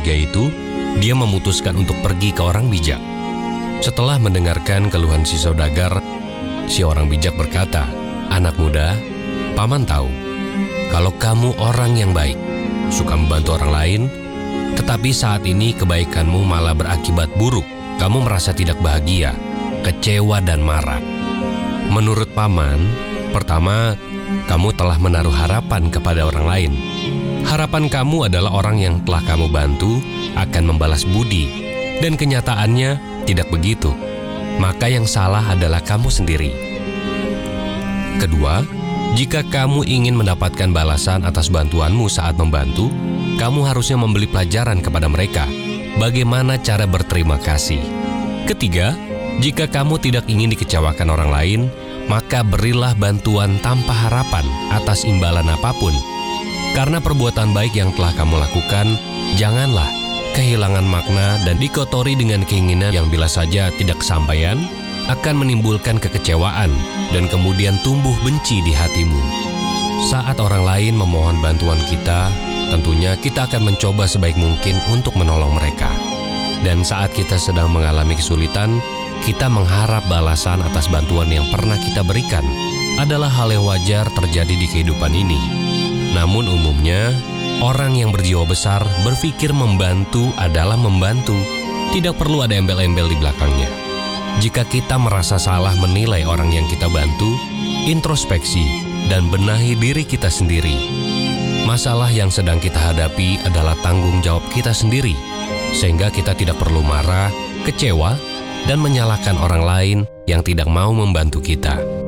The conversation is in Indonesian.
ketiga itu, dia memutuskan untuk pergi ke orang bijak. Setelah mendengarkan keluhan si saudagar, si orang bijak berkata, "Anak muda, paman tahu kalau kamu orang yang baik, suka membantu orang lain, tetapi saat ini kebaikanmu malah berakibat buruk. Kamu merasa tidak bahagia, kecewa dan marah. Menurut paman, pertama, kamu telah menaruh harapan kepada orang lain. Harapan kamu adalah orang yang telah kamu bantu akan membalas budi, dan kenyataannya tidak begitu. Maka yang salah adalah kamu sendiri. Kedua, jika kamu ingin mendapatkan balasan atas bantuanmu saat membantu, kamu harusnya memberi pelajaran kepada mereka bagaimana cara berterima kasih. Ketiga, jika kamu tidak ingin dikecewakan orang lain, maka berilah bantuan tanpa harapan atas imbalan apapun. Karena perbuatan baik yang telah kamu lakukan, janganlah kehilangan makna dan dikotori dengan keinginan yang bila saja tidak kesampaian, akan menimbulkan kekecewaan dan kemudian tumbuh benci di hatimu. Saat orang lain memohon bantuan kita, tentunya kita akan mencoba sebaik mungkin untuk menolong mereka. Dan saat kita sedang mengalami kesulitan, kita mengharap balasan atas bantuan yang pernah kita berikan adalah hal yang wajar terjadi di kehidupan ini. Namun umumnya, orang yang berjiwa besar berpikir membantu adalah membantu. Tidak perlu ada embel-embel di belakangnya. Jika kita merasa salah menilai orang yang kita bantu, introspeksi dan benahi diri kita sendiri. Masalah yang sedang kita hadapi adalah tanggung jawab kita sendiri, sehingga kita tidak perlu marah, kecewa, dan menyalahkan orang lain yang tidak mau membantu kita.